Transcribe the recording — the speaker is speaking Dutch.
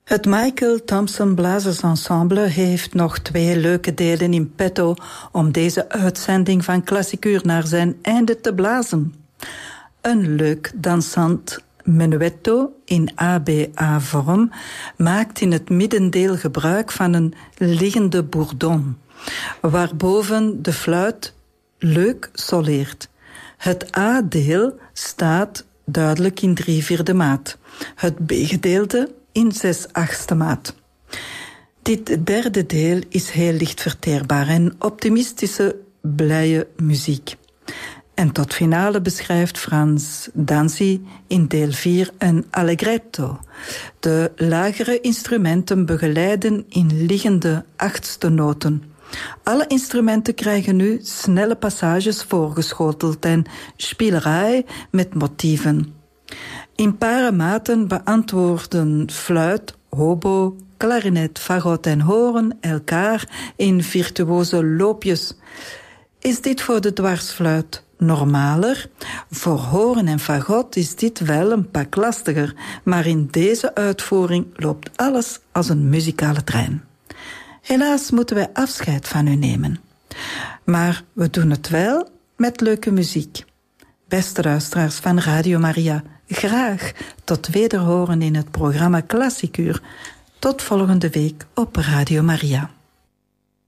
Het Michael Thompson Blazersensemble heeft nog 2 leuke delen in petto om deze uitzending van Klassikuur naar zijn einde te blazen. Een leuk dansant menuetto in ABA-vorm maakt in het middendeel gebruik van een liggende bourdon, waarboven de fluit leuk soleert. Het A-deel staat duidelijk in 3/4 maat, het B-gedeelte in 6/8 maat. Dit derde deel is heel licht verteerbaar en optimistische, blije muziek. En tot finale beschrijft Frans Danzi in deel 4 een allegretto. De lagere instrumenten begeleiden in liggende 8e noten. Alle instrumenten krijgen nu snelle passages voorgeschoteld en spielerij met motieven. In parematen beantwoorden fluit, hobo, klarinet, fagot en hoorn elkaar in virtuoze loopjes. Is dit voor de dwarsfluit normaler? Voor hoorn en fagot is dit wel een pak lastiger, maar in deze uitvoering loopt alles als een muzikale trein. Helaas moeten wij afscheid van u nemen. Maar we doen het wel met leuke muziek. Beste luisteraars van Radio Maria, graag tot wederhoren in het programma Klassikuur. Tot volgende week op Radio Maria.